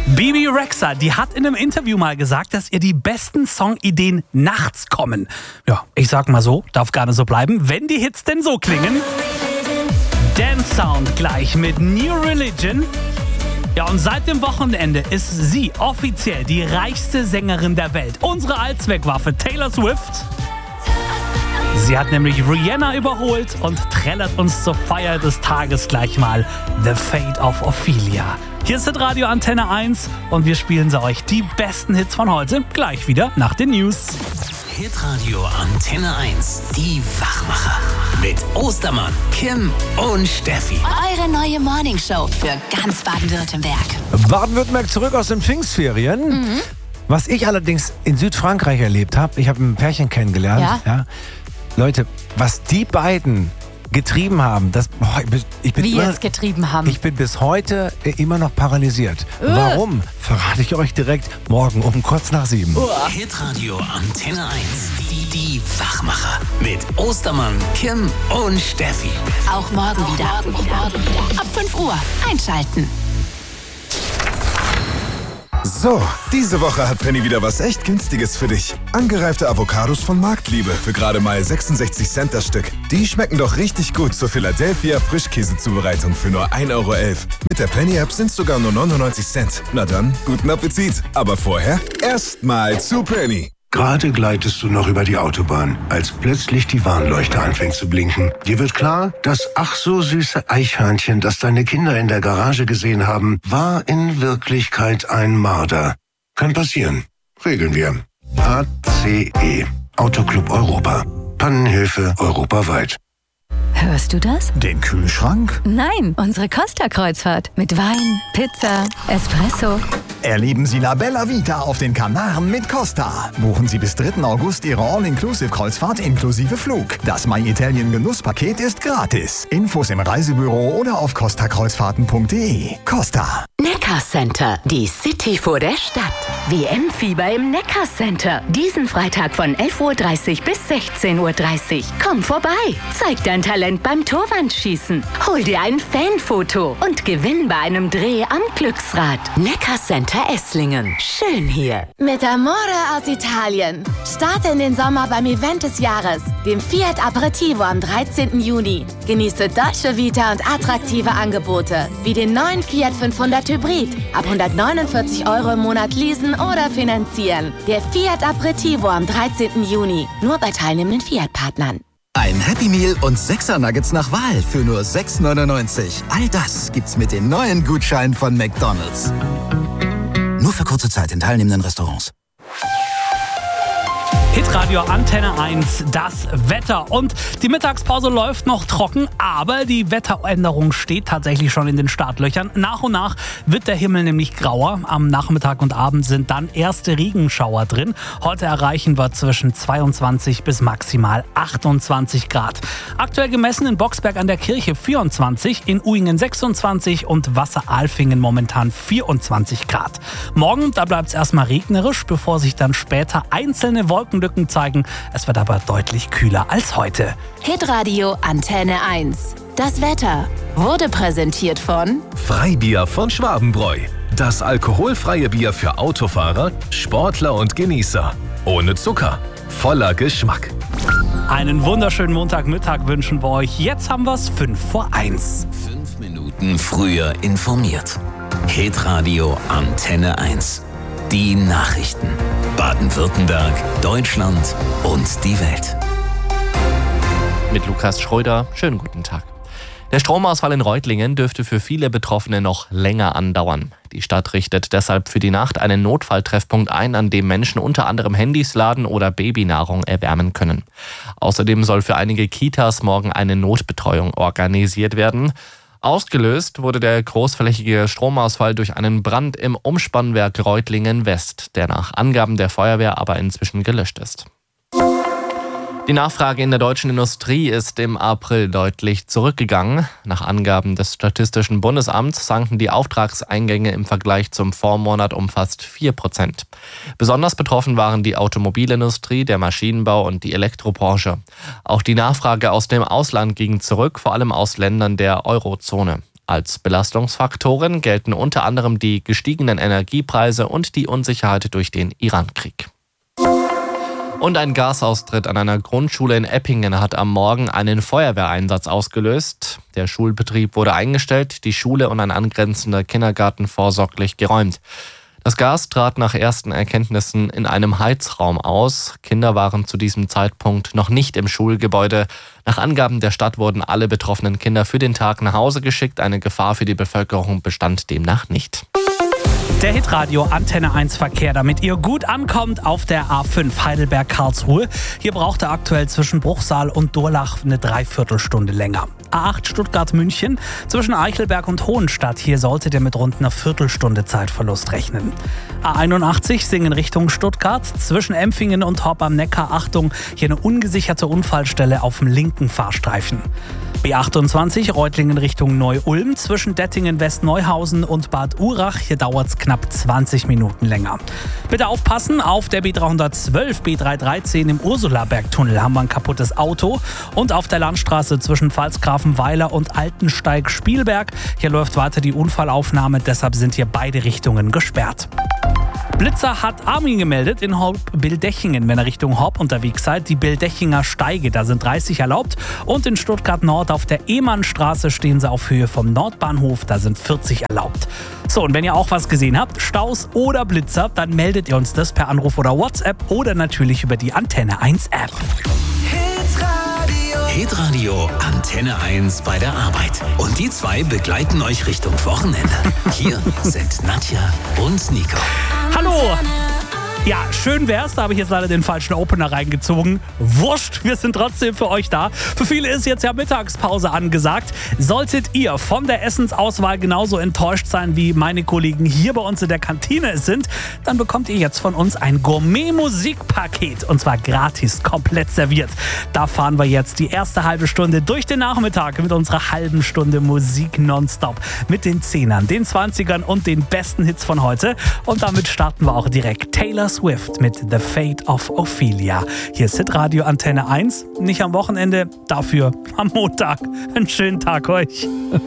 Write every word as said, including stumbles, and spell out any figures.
Bebe Rexha, die hat in einem Interview mal gesagt, dass ihr die besten Songideen nachts kommen. Ja, ich sag mal so, darf gerne so bleiben, wenn die Hits denn so klingen. Dance Sound gleich mit New Religion. Ja, und seit dem Wochenende ist sie offiziell die reichste Sängerin der Welt. Unsere Allzweckwaffe Taylor Swift. Sie hat nämlich Rihanna überholt und trällert uns zur Feier des Tages gleich mal The Fate of Ophelia. Hier ist das Radio Antenne eins und wir spielen sie euch die besten Hits von heute gleich wieder nach den News. Hitradio Antenne eins, die Wachmacher. Mit Ostermann, Kim und Steffi. Eure neue Morningshow für ganz Baden-Württemberg. Baden-Württemberg zurück aus den Pfingstferien. Mhm. Was ich allerdings in Südfrankreich erlebt habe, ich habe ein Pärchen kennengelernt. Ja. Ja. Leute, was die beiden getrieben haben, das, boah, ich bin, ich bin Wie immer, jetzt getrieben haben? Ich bin bis heute immer noch paralysiert. Uh. Warum? Verrate ich euch direkt morgen um kurz nach sieben. Uh. Hitradio Antenne eins, die, die Wachmacher. Mit Ostermann, Kim und Steffi. Auch morgen wieder. Morgen wieder. Ab fünf Uhr einschalten. So, diese Woche hat Penny wieder was echt Günstiges für dich. Angereifte Avocados von Marktliebe für gerade mal sechsundsechzig Cent das Stück. Die schmecken doch richtig gut zur Philadelphia Frischkäsezubereitung für nur ein Euro elf. Mit der Penny-App sind es sogar nur neunundneunzig Cent. Na dann, guten Appetit. Aber vorher erstmal zu Penny. Gerade gleitest du noch über die Autobahn, als plötzlich die Warnleuchte anfängt zu blinken. Dir wird klar, das ach so süße Eichhörnchen, das deine Kinder in der Garage gesehen haben, war in Wirklichkeit ein Marder. Kann passieren. Regeln wir. A C E. Autoclub Europa. Pannenhilfe europaweit. Hörst du das? Den Kühlschrank? Nein, unsere Costa-Kreuzfahrt. Mit Wein, Pizza, Espresso. Erleben Sie La Bella Vita auf den Kanaren mit Costa. Buchen Sie bis dritten August Ihre All-Inclusive-Kreuzfahrt inklusive Flug. Das My Italien Genusspaket ist gratis. Infos im Reisebüro oder auf costa kreuzfahrten punkt de. Costa. Neckar Center, die City vor der Stadt. W M-Fieber im Neckar Center. Diesen Freitag von elf Uhr dreißig bis sechzehn Uhr dreißig. Komm vorbei, zeig dein Talent beim Torwandschießen. Hol dir ein Fanfoto und gewinn bei einem Dreh am Glücksrad. Neckar Center Esslingen. Schön hier. Mit Amore aus Italien. Starte in den Sommer beim Event des Jahres, dem Fiat Aperitivo am dreizehnten Juni. Genieße Dolce Vita und attraktive Angebote, wie den neuen Fiat fünfhundert Hybrid. Ab hundertneunundvierzig Euro im Monat leasen oder finanzieren. Der Fiat Aperitivo am dreizehnten Juni. Nur bei teilnehmenden Fiat-Partnern. Ein Happy Meal und sechser Nuggets nach Wahl für nur sechs neunundneunzig. All das gibt's mit den neuen Gutscheinen von McDonald's. Nur für kurze Zeit in teilnehmenden Restaurants. Hitradio Antenne eins, das Wetter. Und die Mittagspause läuft noch trocken, aber die Wetteränderung steht tatsächlich schon in den Startlöchern. Nach und nach wird der Himmel nämlich grauer. Am Nachmittag und Abend sind dann erste Regenschauer drin. Heute erreichen wir zwischen zweiundzwanzig bis maximal achtundzwanzig Grad. Aktuell gemessen in Boxberg an der Kirche vierundzwanzig, in Uhingen sechsundzwanzig und Wasseralfingen momentan vierundzwanzig Grad. Morgen, da bleibt es erstmal regnerisch, bevor sich dann später einzelne Wolkenlücken zeigen. Es wird aber deutlich kühler als heute. Hitradio Antenne eins. Das Wetter wurde präsentiert von Freibier von Schwabenbräu. Das alkoholfreie Bier für Autofahrer, Sportler und Genießer. Ohne Zucker, voller Geschmack. Einen wunderschönen Montagmittag wünschen wir euch. Jetzt haben wir es fünf vor eins. Fünf Minuten früher informiert. Hitradio Antenne eins. Die Nachrichten. Baden-Württemberg, Deutschland und die Welt. Mit Lukas Schröder, schönen guten Tag. Der Stromausfall in Reutlingen dürfte für viele Betroffene noch länger andauern. Die Stadt richtet deshalb für die Nacht einen Notfalltreffpunkt ein, an dem Menschen unter anderem Handys laden oder Babynahrung erwärmen können. Außerdem soll für einige Kitas morgen eine Notbetreuung organisiert werden. Ausgelöst wurde der großflächige Stromausfall durch einen Brand im Umspannwerk Reutlingen West, der nach Angaben der Feuerwehr aber inzwischen gelöscht ist. Die Nachfrage in der deutschen Industrie ist im April deutlich zurückgegangen. Nach Angaben des Statistischen Bundesamts sanken die Auftragseingänge im Vergleich zum Vormonat um fast vier Prozent. Besonders betroffen waren die Automobilindustrie, der Maschinenbau und die Elektrobranche. Auch die Nachfrage aus dem Ausland ging zurück, vor allem aus Ländern der Eurozone. Als Belastungsfaktoren gelten unter anderem die gestiegenen Energiepreise und die Unsicherheit durch den Iran-Krieg. Und ein Gasaustritt an einer Grundschule in Eppingen hat am Morgen einen Feuerwehreinsatz ausgelöst. Der Schulbetrieb wurde eingestellt, die Schule und ein angrenzender Kindergarten vorsorglich geräumt. Das Gas trat nach ersten Erkenntnissen in einem Heizraum aus. Kinder waren zu diesem Zeitpunkt noch nicht im Schulgebäude. Nach Angaben der Stadt wurden alle betroffenen Kinder für den Tag nach Hause geschickt. Eine Gefahr für die Bevölkerung bestand demnach nicht. Der Hitradio Antenne eins Verkehr, damit ihr gut ankommt auf der A fünf Heidelberg-Karlsruhe. Hier braucht ihr aktuell zwischen Bruchsal und Durlach eine Dreiviertelstunde länger. A acht Stuttgart-München zwischen Eichelberg und Hohenstadt. Hier solltet ihr mit rund einer Viertelstunde Zeitverlust rechnen. A einundachtzig Singen Richtung Stuttgart zwischen Empfingen und Horb am Neckar. Achtung, hier eine ungesicherte Unfallstelle auf dem linken Fahrstreifen. B achtundzwanzig Reutlingen Richtung Neu-Ulm zwischen Dettingen-Westneuhausen und Bad Urach. Hier dauert es knapp zwanzig Minuten länger. Bitte aufpassen, auf der B dreihundertzwölf, B dreihundertdreizehn im Ursulabergtunnel haben wir ein kaputtes Auto. Und auf der Landstraße zwischen Pfalzgrafenweiler und Altensteig-Spielberg. Hier läuft weiter die Unfallaufnahme, deshalb sind hier beide Richtungen gesperrt. Blitzer hat Armin gemeldet in Horb-Bildechingen, wenn ihr Richtung Horb unterwegs seid. Die Bildechinger Steige, da sind dreißig erlaubt. Und in Stuttgart Nord auf der Ehmannstraße stehen sie auf Höhe vom Nordbahnhof, da sind vierzig erlaubt. So, und wenn ihr auch was gesehen habt, Staus oder Blitzer, dann meldet ihr uns das per Anruf oder WhatsApp oder natürlich über die Antenne eins App. Hitradio Antenne eins bei der Arbeit. Und die zwei begleiten euch Richtung Wochenende. Hier sind Nadja und Nico. Hallo! Ja, schön wär's, da habe ich jetzt leider den falschen Opener reingezogen. Wurscht, wir sind trotzdem für euch da. Für viele ist jetzt ja Mittagspause angesagt. Solltet ihr von der Essensauswahl genauso enttäuscht sein, wie meine Kollegen hier bei uns in der Kantine es sind, dann bekommt ihr jetzt von uns ein Gourmet-Musikpaket. Und zwar gratis, komplett serviert. Da fahren wir jetzt die erste halbe Stunde durch den Nachmittag mit unserer halben Stunde Musik nonstop. Mit den Zehnern, den Zwanzigern und den besten Hits von heute. Und damit starten wir auch direkt. Taylor Swift mit The Fate of Ophelia. Hier ist Hitradio Antenne eins. Nicht am Wochenende, dafür am Montag. Einen schönen Tag euch.